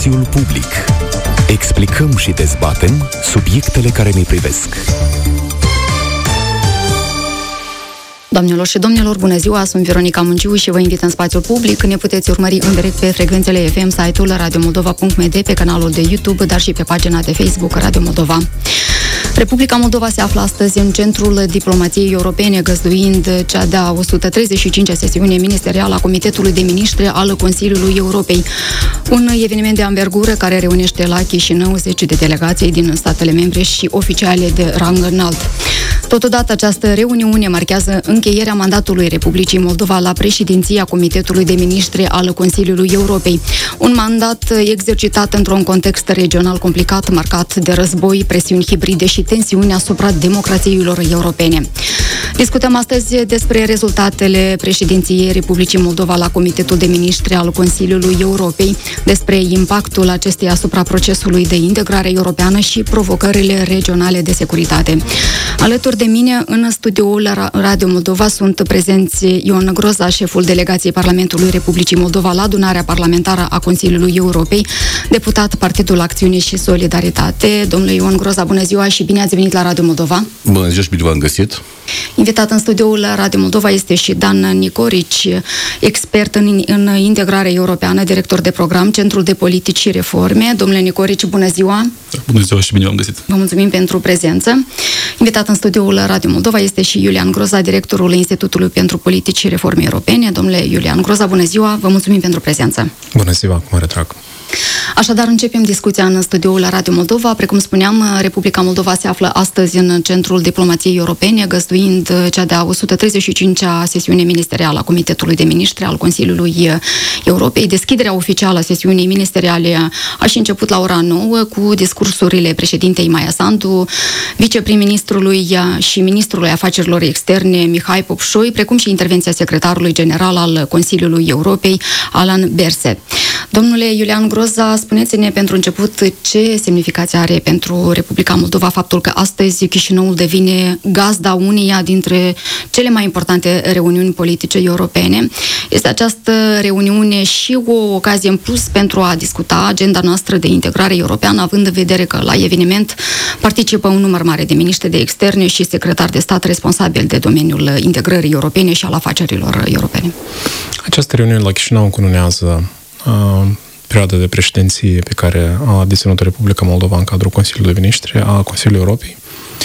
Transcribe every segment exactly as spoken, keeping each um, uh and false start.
spațiul public. Explicăm și dezbatem subiectele care ne privesc. Doamnelor și domnilor, bună ziua! Sunt Veronica Munciu și vă invit în spațiul public. Ne puteți urmări în direct pe frecvențele F M, site-ul radio moldova punct m d, pe canalul de YouTube, dar și pe pagina de Facebook Radio Moldova. Republica Moldova se află astăzi în centrul diplomației europene, găzduind cea de-a o sută treizeci și cincea sesiune ministerială a Comitetului de Ministri al Consiliului Europei. Un eveniment de anvergură care reunește la Chișinău zece de delegații din statele membre și oficiale de rang înalt. Totodată, această reuniune marchează încheierea mandatului Republicii Moldova la președinția Comitetului de Ministri al Consiliului Europei. Un mandat exercitat într-un context regional complicat, marcat de război, presiuni hibride și tensiuni asupra democrațiilor europene. Discutăm astăzi despre rezultatele președinției Republicii Moldova la Comitetul de Ministri al Consiliului Europei, despre impactul acesteia asupra procesului de integrare europeană și provocările regionale de securitate. Alături de mine, în studioul Radio Moldova, sunt prezenți Ion Groza, șeful delegației Parlamentului Republicii Moldova la adunarea parlamentară a Consiliului Europei, deputat Partidul Acțiune și Solidaritate. Domnule Ion Groza, bună ziua și bine ați venit la Radio Moldova. Bună ziua și bine v-am găsit. Invitat în studioul Radio Moldova este și Dan Nicorici, expert în, în integrare europeană, director de program, Centrul de Politici și Reforme. Domnule Nicorici, bună ziua! Bună ziua și bine v-am găsit! Vă mulțumim pentru prezență. Invitat în studioul Radio Moldova este și Iulian Groza, directorul Institutului pentru Politici și Reforme Europene. Domnule Iulian Groza, bună ziua! Vă mulțumim pentru prezență! Bună ziua, cu mare drag! Așadar, începem discuția în studioul la Radio Moldova. Precum spuneam, Republica Moldova se află astăzi în centrul diplomației europene, găzduind cea de-a o sută treizeci și cincea sesiune ministerială a Comitetului de Ministri al Consiliului Europei. Deschiderea oficială a sesiunii ministeriale a și început la ora nouă cu discursurile președintei Maia Sandu, viceprim-ministrului și ministrului afacerilor externe Mihai Popșoi, precum și intervenția secretarului general al Consiliului Europei, Alan Berset. Domnule Iulian Groza, spuneți-ne pentru început ce semnificație are pentru Republica Moldova faptul că astăzi Chișinăul devine gazda uneia dintre cele mai importante reuniuni politice europene. Este această reuniune și o ocazie în plus pentru a discuta agenda noastră de integrare europeană, având în vedere că la eveniment participă un număr mare de miniștri de externe și secretari de stat responsabili de domeniul integrării europene și al afacerilor europene. Această reuniune la Chișinău încununează uh, perioada de președinție pe care a deținut Republica Moldova în cadrul Consiliului de Ministri a Consiliului Europei.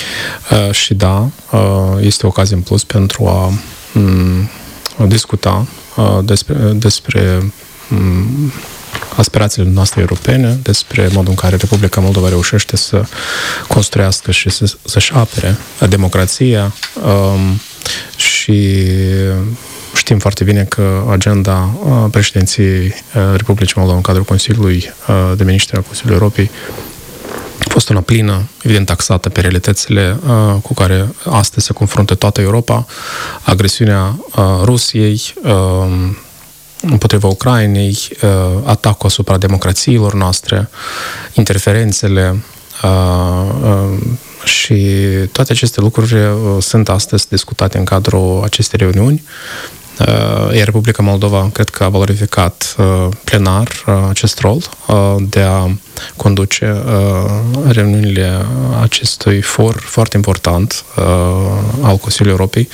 Uh, și da, uh, este o ocazie în plus pentru a um, discuta uh, despre, despre um, aspirațiile noastre europene, despre modul în care Republica Moldova reușește să construiască și să, să-și apere democrația um, și știm foarte bine că agenda președinției Republicii Moldova în cadrul Consiliului de Ministri al Consiliului Europei a fost una plină, evident taxată pe realitățile cu care astăzi se confruntă toată Europa, agresiunea Rusiei împotriva Ucrainei, atacul asupra democrațiilor noastre, interferențele și toate aceste lucruri sunt astăzi discutate în cadrul acestei reuniuni. Iar Republica Moldova cred că a valorificat plenar acest rol de a conduce reuniunile acestui for foarte important al Consiliului Europei.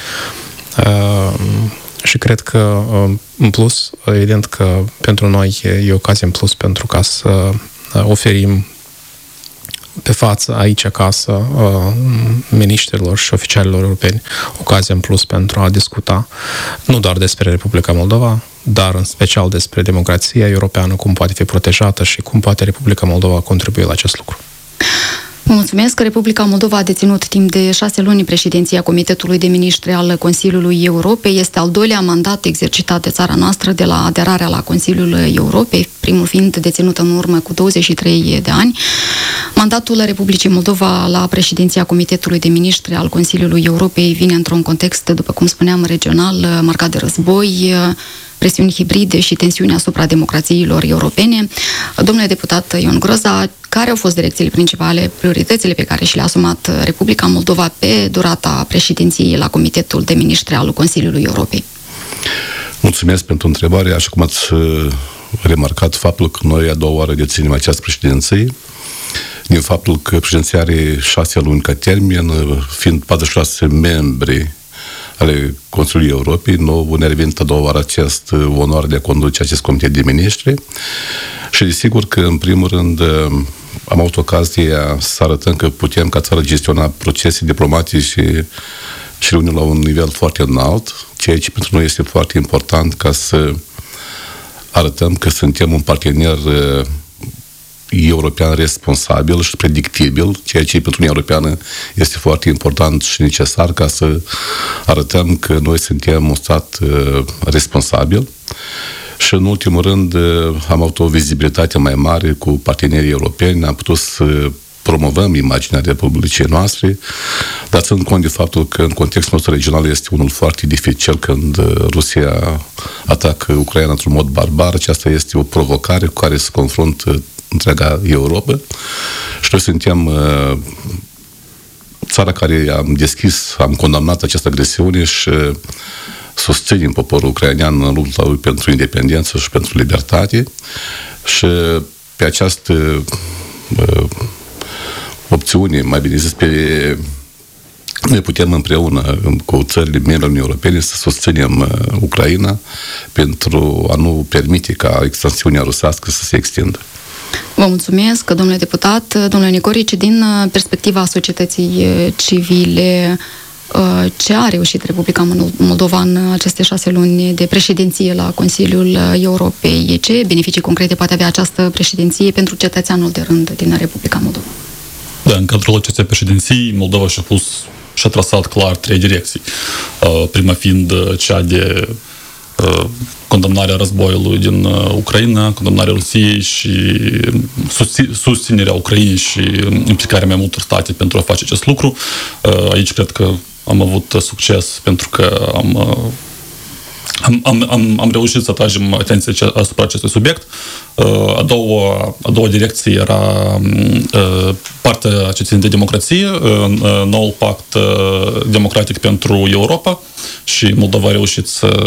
Și cred că, în plus, evident că pentru noi e ocazie în plus pentru ca să oferim pe față, aici acasă, miniștrilor și oficialilor europeni, ocazia în plus pentru a discuta nu doar despre Republica Moldova, dar în special despre democrația europeană, cum poate fi protejată și cum poate Republica Moldova contribui la acest lucru. Mulțumesc. Republica Moldova a deținut timp de șase luni președinția Comitetului de Ministri al Consiliului Europei. Este al doilea mandat exercitat de țara noastră de la aderarea la Consiliul Europei, primul fiind deținut în urmă cu douăzeci și trei de ani. Mandatul Republicii Moldova la președinția Comitetului de Ministri al Consiliului Europei vine într-un context, după cum spuneam, regional, marcat de război, presiuni hibride și tensiuni asupra democrațiilor europene. Domnule deputat Ion Groza, care au fost direcțiile principale, prioritățile pe care și le-a asumat Republica Moldova pe durata președinției la Comitetul de Ministri al Consiliului Europei? Mulțumesc pentru întrebare. Așa cum ați remarcat faptul că noi a doua oară deținem această președinție, din faptul că președinția are șase luni ca termen, fiind patruzeci și șase membri ale Consiliului Europei, nouă ne-a revenit a doua oară acest onoare de a conduce acest comitet de miniștri și desigur că, în primul rând, am avut ocazia să arătăm că putem ca țară gestiona procese diplomatice și reuniuni la un nivel foarte înalt, ceea ce pentru noi este foarte important ca să arătăm că suntem un partener european responsabil și predictibil, ceea ce pentru Uniunea Europeană este foarte important și necesar ca să arătăm că noi suntem un stat uh, responsabil. Și în ultimul rând am avut o vizibilitate mai mare cu partenerii europeni, am putut să promovăm imaginea Republicii noastre, dar ținând cont de faptul că în contextul nostru regional este unul foarte dificil când Rusia atacă Ucraina într-un mod barbar, aceasta este o provocare cu care se confruntă întreaga Europa și noi suntem uh, țara care am deschis, am condamnat această agresiune și susținem poporul ucrainean în lupta lui pentru independență și pentru libertate și pe această uh, opțiune, mai bine zis, pe noi putem împreună cu țările membre Uniunii Europene să susținem uh, Ucraina pentru a nu permite ca expansiunea rusească să se extindă. Vă mulțumesc, domnule deputat. Domnule Nicorici, din perspectiva societății civile, ce a reușit Republica Moldova în aceste șase luni de președinție la Consiliul Europei? Ce beneficii concrete poate avea această președinție pentru cetățeanul de rând din Republica Moldova? Da, în cadrul acestei președinții, Moldova și-a pus și-a trasat clar trei direcții. Prima fiind cea de condamnarea războiului din Ucraina, condamnarea Rusiei și susținerea Ucrainei și implicarea mai multor state pentru a face acest lucru. Aici cred că am avut succes pentru că am, am, am, am, am reușit să atragem atenție asupra acestui subiect. A doua, a doua direcție era partea ce ține de democrație, noul pact democratic pentru Europa și Moldova a reușit să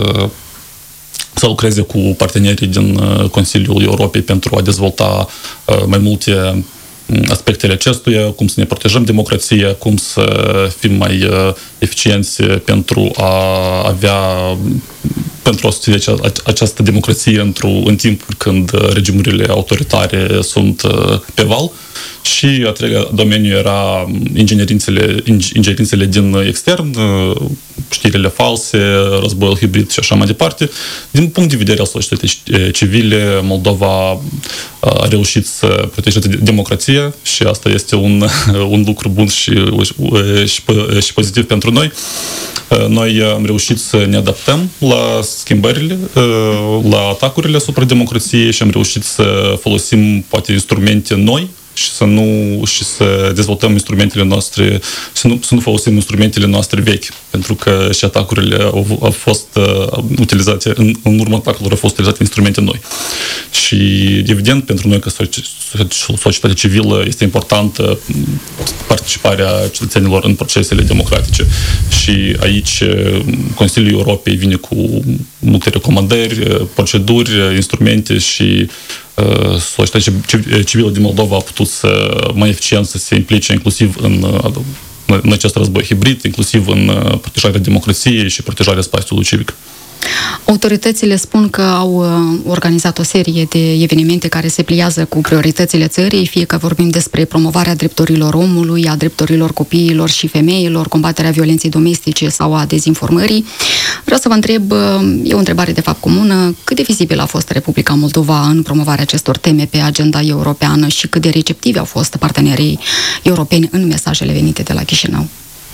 să lucreze cu partenerii din Consiliul Europei pentru a dezvolta mai multe aspectele acestuia, cum să ne protejăm democrația, cum să fim mai eficienți pentru a avea, pentru a susține această democrație în timpul când regimurile autoritare sunt pe val. Și a treilea domeniu era ingerințele, ingerințele din extern, știrile false, războiul hibrid și așa mai departe. Din punct de vedere al societății civile, Moldova a reușit să protejeze democrația și asta este un, un lucru bun și, și, și pozitiv pentru noi. Noi am reușit să ne adaptăm la schimbările, la atacurile asupra democrației și am reușit să folosim poate instrumente noi și să nu și să dezvoltăm instrumentele noastre, să nu, să nu folosim instrumentele noastre vechi, pentru că și atacurile au, au fost uh, utilizate, în, în urma atacurilor au fost utilizate instrumente noi. Și evident, pentru noi că societatea civilă este importantă participarea cetățenilor în procesele democratice. Și aici Consiliul Europei vine cu multe recomandări, proceduri, instrumente și societatea civilă din Moldova a putut să mai eficient să se implice inclusiv în, în acest război hibrid, inclusiv în protejarea democrației și protejarea spațiului civic. Autoritățile spun că au organizat o serie de evenimente care se pliază cu prioritățile țării, fie că vorbim despre promovarea drepturilor omului, a drepturilor copiilor și femeilor, combaterea violenței domestice sau a dezinformării. Vreau să vă întreb, e o întrebare de fapt comună, cât de vizibilă a fost Republica Moldova în promovarea acestor teme pe agenda europeană și cât de receptivi au fost partenerii europeni în mesajele venite de la Chișinău?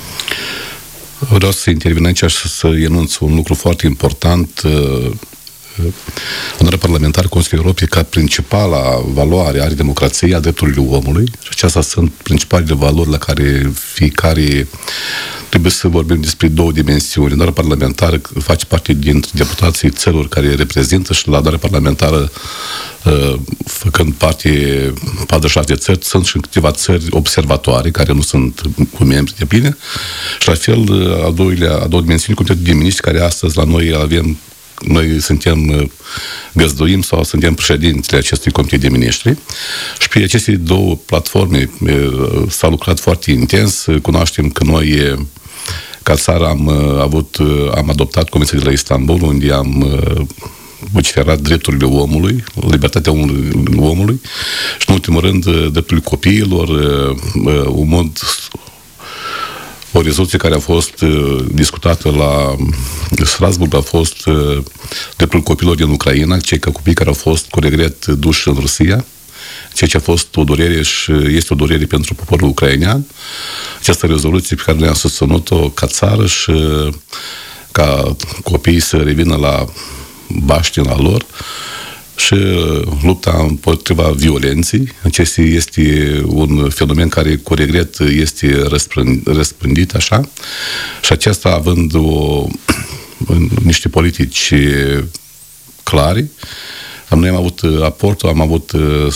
Vreau să intervin aici și să enunț un lucru foarte important. Adunarea parlamentară Consiliului Europei ca principala valoare are democrația, drepturile omului și acestea sunt principalele valori la care fiecare trebuie să vorbim despre două dimensiuni. Adunarea parlamentară face parte dintre deputații țărilor care reprezintă și la adunarea parlamentară făcând parte patruzeci și șase de țări, sunt și câteva țări observatoare care nu sunt cu membri de pline și la fel a doilea, a doua dimensiune, Comitetul de Miniștri, care astăzi la noi avem noi suntem găzduim sau suntem președintele acestui comitet de miniștri și pe aceste două platforme s-a lucrat foarte intens. Cunoaștem că noi ca țară am avut, am adoptat Convenția de la Istanbul, unde am vociferat drepturile omului, libertatea omului și, în ultimul rând, drepturile copiilor, un mod, o rezoluție care a fost discutată la Strasbourg a fost dreptul copiilor din Ucraina, cei că copii care au fost cu regret duși în Rusia, ceea ce a fost o durere și este o durere pentru poporul ucrainean. Această rezoluție pe care ne-am susținut-o ca țară și ca copiii să revină la baștina lor și lupta împotriva violenței. Acesta este un fenomen care cu regret este răspândit așa și aceasta având o, niște politici clare. Noi am avut aportul, am avut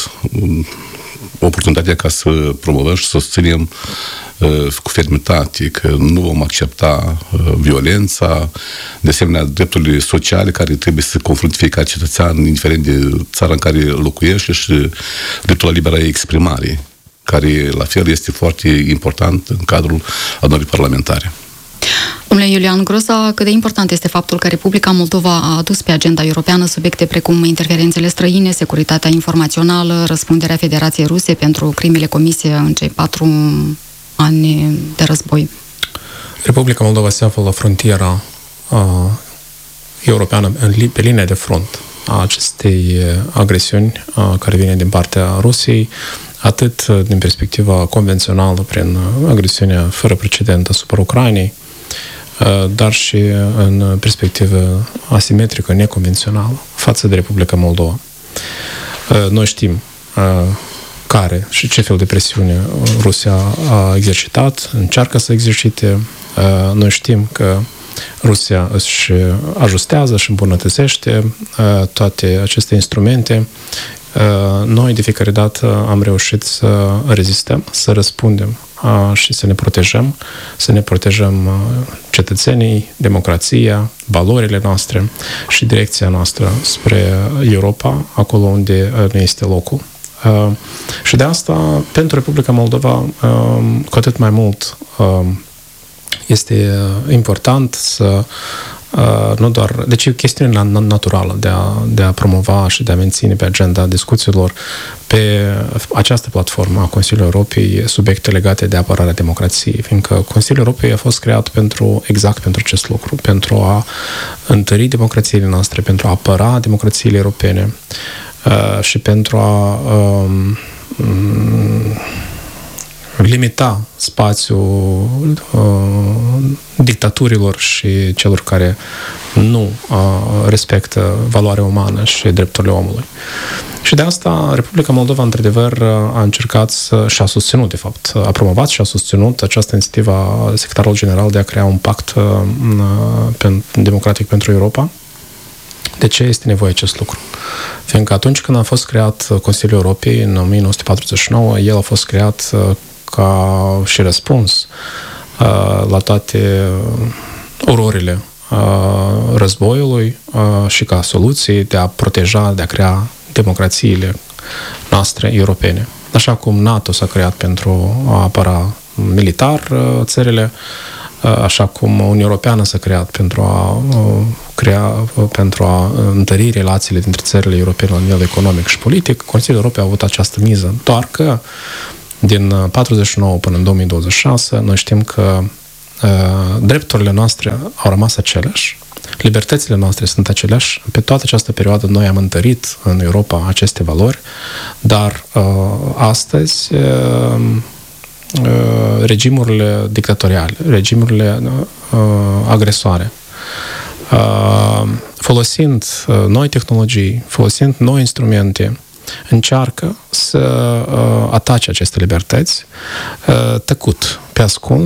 oportunitatea ca să promovăm și să susținem cu fermitate că nu vom accepta violența, de asemenea drepturile sociale care trebuie să confrunte fiecare cetățean, indiferent de țara în care locuiește, și dreptul la libera exprimare, care la fel este foarte important în cadrul adunării parlamentare. Domnule Iulian Groza, cât de important este faptul că Republica Moldova a adus pe agenda europeană subiecte precum interferențele străine, securitatea informațională, răspunderea Federației Ruse pentru crimele comise în cei patru ani de război? Republica Moldova se află la frontiera uh, europeană, în, pe linia de front a acestei agresiuni uh, care vine din partea Rusiei, atât din perspectiva convențională, prin agresiunea fără precedent asupra Ucrainei, dar și în perspectivă asimetrică, neconvențională, față de Republica Moldova. Noi știm care și ce fel de presiune Rusia a exercitat, încearcă să exercite. Noi știm că Rusia își ajustează și îmbunătățește toate aceste instrumente. Noi de fiecare dată am reușit să rezistăm, să răspundem și să ne protejăm, să ne protejăm cetățenii, democrația, valorile noastre și direcția noastră spre Europa, acolo unde ne este locul. Și de asta, pentru Republica Moldova, cu atât mai mult este important să nu doar... Deci e o chestiune naturală de a, de a promova și de a menține pe agenda discuțiilor pe această platformă a Consiliului Europei subiecte legate de apărarea democrației, fiindcă Consiliul Europei a fost creat pentru, exact pentru acest lucru, pentru a întări democrațiile noastre, pentru a apăra democrațiile europene uh, și pentru a um, limita spațiul uh, dictaturilor și celor care nu uh, respectă valoarea umană și drepturile omului. Și de asta Republica Moldova, într-adevăr, a încercat să, și a susținut, de fapt, a promovat și a susținut această inițiativă a secretarului general de a crea un pact uh, democratic pentru Europa. De ce este nevoie acest lucru? Fiindcă atunci când a fost creat Consiliul Europei în o mie nouă sute patruzeci și nouă, el a fost creat uh, ca și răspuns uh, la toate ororile uh, războiului uh, și ca soluție de a proteja, de a crea democrațiile noastre europene. Așa cum NATO s-a creat pentru a apăra militar uh, țările, uh, așa cum Uniunea Europeană s-a creat pentru a uh, crea, uh, pentru a întări relațiile dintre țările europene la nivel economic și politic, Consiliul Europei a avut această miză. Doar că din patruzeci și nouă până în două mii douăzeci și șase, noi știm că uh, drepturile noastre au rămas aceleași, libertățile noastre sunt aceleași. Pe toată această perioadă noi am întărit în Europa aceste valori, dar uh, astăzi uh, uh, regimurile dictatoriale, regimurile uh, agresoare, uh, folosind uh, noi tehnologii, folosind noi instrumente, încearcă să uh, atace aceste libertăți uh, tăcut, pe ascuns,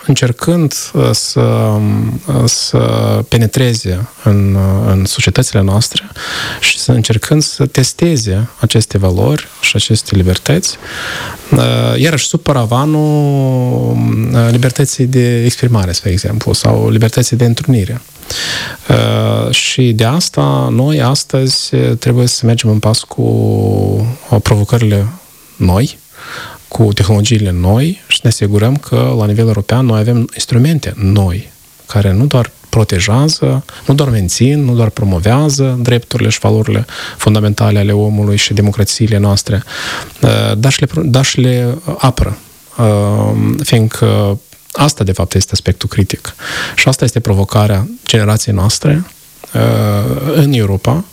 încercând să, să penetreze în, în societățile noastre și să încercând să testeze aceste valori și aceste libertăți, iarăși sub paravanul libertății de exprimare, spre exemplu, sau libertății de întrunire. Și de asta noi astăzi trebuie să mergem în pas cu provocările noi, cu tehnologiile noi și ne asigurăm că la nivel european noi avem instrumente noi care nu doar protejează, nu doar mențin, nu doar promovează drepturile și valorile fundamentale ale omului și democrațiile noastre, dar și le, dar și le apără. Fiindcă asta, de fapt, este aspectul critic. Și asta este provocarea generației noastre în Europa,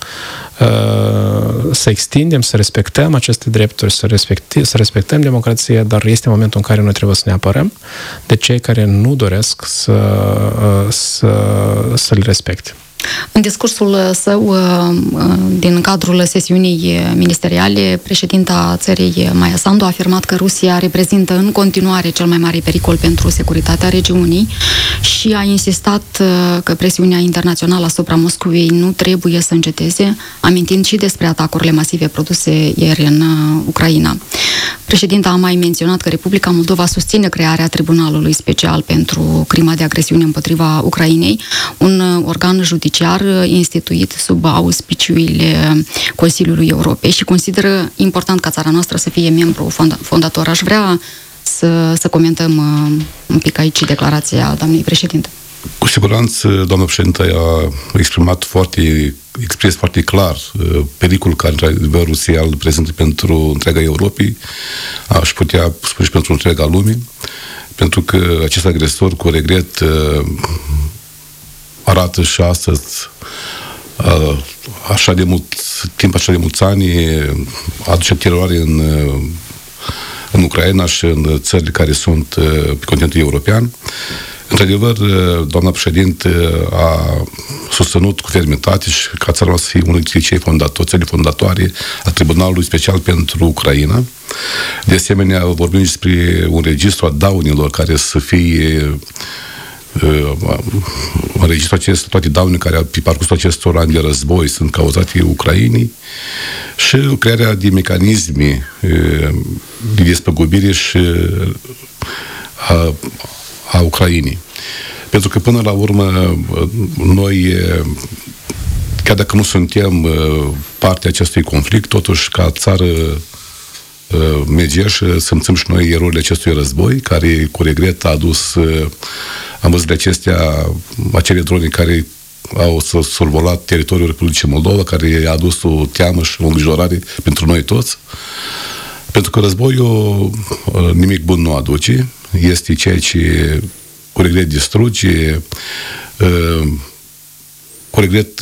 să extindem, să respectăm aceste drepturi, să, respecti, să respectăm democrația, dar este momentul în care noi trebuie să ne apărăm de cei care nu doresc să, să, să le respecte. În discursul său din cadrul sesiunii ministeriale, președinta țării Maia Sandu a afirmat că Rusia reprezintă în continuare cel mai mare pericol pentru securitatea regiunii și a insistat că presiunea internațională asupra Moscovei nu trebuie să înceteze, amintind și despre atacurile masive produse ieri în Ucraina. Președinta a mai menționat că Republica Moldova susține crearea Tribunalului Special pentru crima de agresiune împotriva Ucrainei, un organ judiciar instituit sub auspiciile Consiliului Europei și consideră important ca țara noastră să fie membru fondator. Aș vrea să, să comentăm un pic aici declarația doamnei președinte. Cu siguranță, doamna președinte a exprimat foarte, expres foarte clar pericolul care Rusia îl prezintă pentru întreaga Europei, aș putea spune și pentru întreaga lume, pentru că acest agresor, cu regret, arată și astăzi, așa de mult timp, așa de mulți ani, aduce teroare în, în Ucraina și în țările care sunt pe continentul european. Într-adevăr, doamna președinte a susținut cu fermitate și ca țara noastră să fie unul dintre cei fondatori, țările fondatoare a Tribunalului Special pentru Ucraina. De asemenea, vorbim despre un registru a daunelor care să fie înregistrat acest, toate daunele care pe parcursul acestor ani de război sunt cauzate Ucrainei și crearea de mecanisme de despăgubire și a, a Ucrainei. Pentru că până la urmă noi, chiar dacă nu suntem partea acestui conflict, totuși ca țară medieșă simțim și noi erorile acestui război, care cu regret a adus, am văzut de acestea, acele drone care au survolat teritoriul Republicii Moldova, care a adus o teamă și o îngrijorare pentru noi toți. Pentru că războiul nimic bun nu aduce, este ceea ce cu regret distruge, cu regret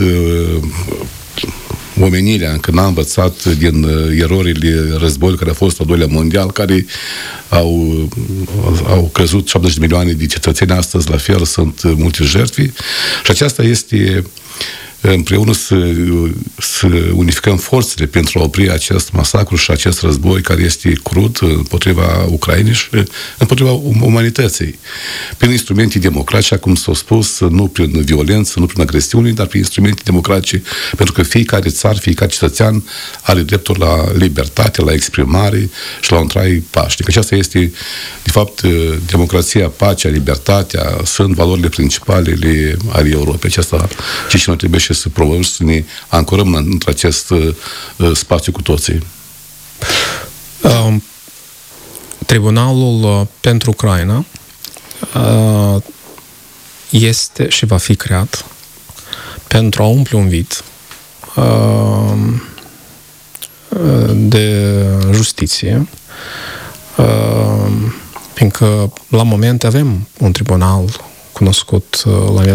omenirea încă n-a învățat din erorile războiului care a fost al doilea mondial, care au, au căzut șaptezeci de milioane de cetățeni, astăzi la fel sunt multe jertfe și aceasta este împreună să, să unificăm forțele pentru a opri acest masacru și acest război care este crud împotriva Ucrainei și împotriva umanității. Prin instrumente democratice, cum s-a spus, nu prin violență, nu prin agresiune, dar prin instrumente democratice, pentru că fiecare țară, fiecare cetățean are dreptul la libertate, la exprimare și la un trai pașnic. Aceasta este, de fapt, democrația, pacea, libertatea, sunt valorile principale ale Europei. Aceasta ce și noi trebuie și să promovăm și să ne ancorăm între acest uh, spațiu cu toții. Uh, Tribunalul pentru Ucraina uh, este și va fi creat pentru a umple un vid uh, de justiție, uh, fiindcă la moment avem un tribunal cunoscut la nivel